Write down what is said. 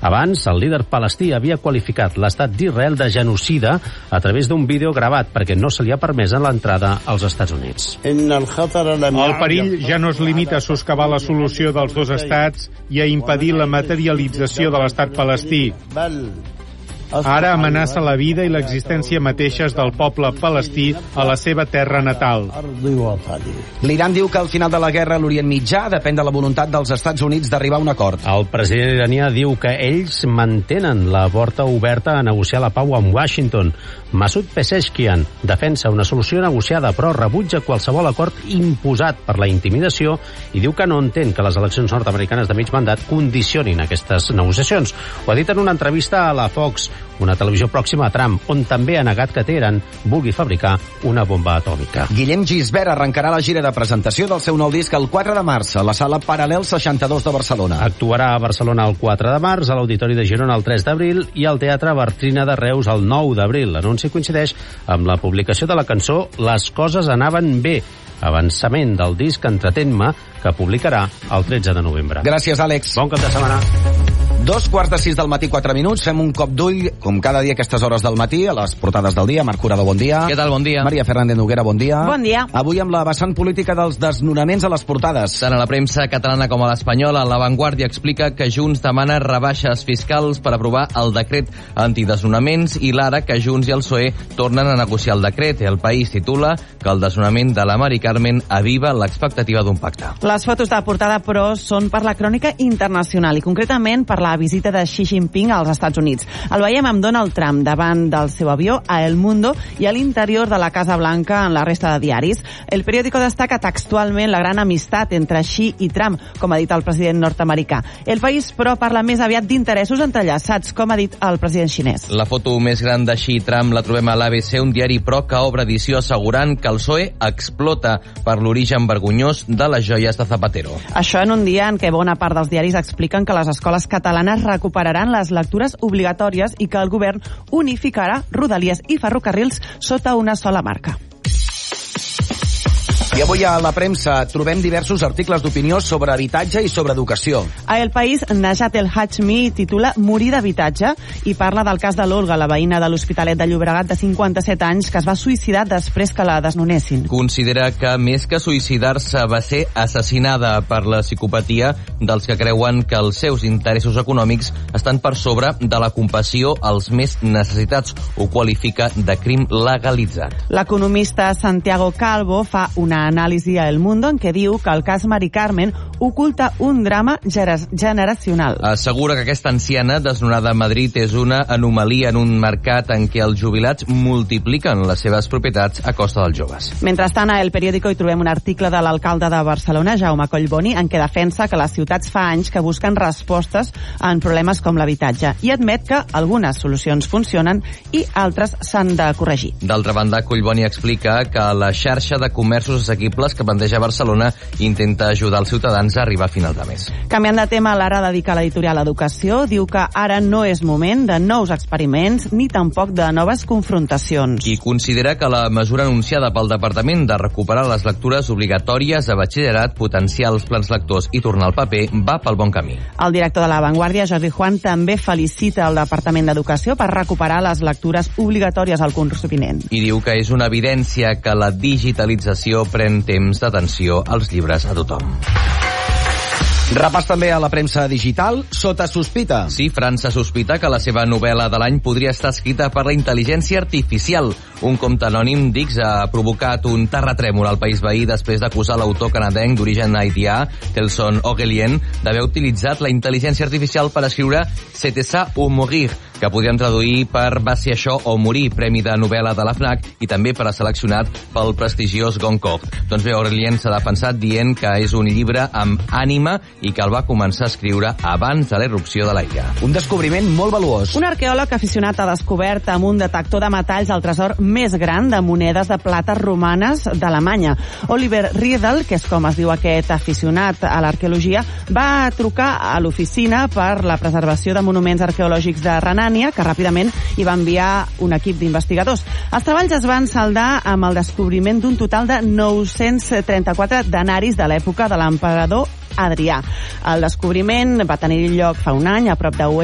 Abans, el líder palestí havia qualificat l'estat d'Israel de genocida a través d'un vídeo gravat perquè no se li ha permès l'entrada als Estats Units. El perill ja no es limita a soscavar la solució dels dos estats i a impedir la materialització de l'estat palestí. Ara amenaça la vida i l'existència mateixes del poble palestí a la seva terra natal. L'Iran diu que al final de la guerra a l'Orient Mitjà depèn de la voluntat dels Estats Units d'arribar a un acord. El president iranià diu que ells mantenen la porta oberta a negociar la pau amb Washington. Masoud Pezeshkian defensa una solució negociada, però rebutja qualsevol acord imposat per la intimidació i diu que no entén que les eleccions nord-americanes de mig mandat condicionin aquestes negociacions. Ho ha dit en una entrevista a la Fox, una televisió pròxima a Trump, on també ha negat que Teheran vulgui fabricar una bomba atòmica. Guillem Gisbert arrencarà la gira de presentació del seu nou disc el 4 de març a la sala Paral·lel 62 de Barcelona. Actuarà a Barcelona el 4 de març, a l'Auditori de Girona el 3 d'abril i al Teatre Bartrina de Reus el 9 d'abril. L'anunci coincideix amb la publicació de la cançó Les coses anaven bé, avançament del disc Entretén-me, que publicarà el 13 de novembre. Gràcies, Àlex. Bon cap de setmana. 2:45 del matí, 4 minuts. Fem un cop d'ull, com cada dia a aquestes hores del matí, a les portades del dia. Marc Curado, bon dia. Què tal, bon dia. Maria Fernández Noguera, bon dia. Bon dia. Avui amb la vessant política dels desnonaments a les portades. Tant a la premsa catalana com a l'espanyola, La Vanguardia explica que Junts demana rebaixes fiscals per aprovar el decret antidesnonaments i l'ara que Junts i el PSOE tornen a negociar el decret. El País titula que el desnonament de la Mari Carmen aviva l'expectativa d'un pacte. Les fotos de portada, però, són per la crònica internacional i concretament per la visita de Xi Jinping als Estats Units. El veiem amb Donald Trump davant del seu avió a El Mundo i a l'interior de la Casa Blanca en la resta de diaris. El periòdico destaca textualment la gran amistat entre Xi i Trump, com ha dit el president nord-americà. El País, però, parla més aviat d'interessos entrellaçats, com ha dit el president xinès. La foto més gran de Xi i Trump la trobem a l'ABC, un diari però que obre edició assegurant que el PSOE explota per l'origen vergonyós de les joies de Zapatero. Això en un dia en què bona part dels diaris expliquen que les escoles catalanes recuperaran les lectures obligatòries i que el govern unificarà Rodalies i ferrocarrils sota una sola marca. I avui a la premsa trobem diversos articles d'opinió sobre habitatge i sobre educació. A El País, Najat El Hachmi titula Morir d'habitatge i parla del cas de l'Olga, la veïna de l'Hospitalet de Llobregat de 57 anys que es va suïcidar després que la desnonessin. Considera que més que suïcidar-se va ser assassinada per la psicopatia dels que creuen que els seus interessos econòmics estan per sobre de la compassió als més necessitats. Ho qualifica de crim legalitzat. L'economista Santiago Calvo fa una anàlisi a El Mundo en què diu que el cas Mari Carmen oculta un drama generacional. Assegura que aquesta anciana desnonada a Madrid és una anomalia en un mercat en què els jubilats multipliquen les seves propietats a costa dels joves. Mentrestant, a El Periódico hi trobem un article de l'alcalde de Barcelona, Jaume Collboni, en què defensa que les ciutats fa anys que busquen respostes en problemes com l'habitatge i admet que algunes solucions funcionen i altres s'han de corregir. D'altra banda, Collboni explica que la xarxa de comerços assequibles que planteja Barcelona intenta ajudar els ciutadans a arribar a final de mes. Canviant de tema, l'Ara dedica l'editorial a l'educació, diu que ara no és moment de nous experiments ni tampoc de noves confrontacions. I considera que la mesura anunciada pel Departament de recuperar les lectures obligatòries a batxillerat, potenciar els plans lectors i tornar al paper va pel bon camí. El director de La Vanguardia, Jordi Juan, també felicita el Departament d'Educació per recuperar les lectures obligatòries al curs vinent. I diu que és una evidència que la digitalització pren temps d'atenció als llibres a tothom. Repàs també a la premsa digital, sota sospita. Sí, França sospita que la seva novel·la de l'any podria estar escrita per la intel·ligència artificial. Un compte anònim d'X ha provocat un terratrèmol al país veí després d'acusar l'autor canadenc d'origen haitià, Telson Ogelien, d'haver utilitzat la intel·ligència artificial per escriure C'était ça ou mourir, que podríem traduir per Va ser això o morir, premi de novel·la de la FNAC i també per a seleccionat pel prestigiós Goncourt. Doncs bé, Ogelien s'ha defensat dient que és un llibre amb ànima i que el va començar a escriure abans de la irrupció de la IA. Un descobriment molt valuós. Un arqueòleg aficionat ha descobert amb un detector de metalls el tresor més gran de monedes de plata romanes d'Alemanya. Oliver Riedel, que és com es diu aquest aficionat a l'arqueologia, va trucar a l'oficina per la preservació de monuments arqueològics de Renània, que ràpidament hi va enviar un equip d'investigadors. Els treballs es van saldar amb el descobriment d'un total de 934 denaris de l'època de l'emperador Adrià. El descobriment va tenir lloc fa un any a prop de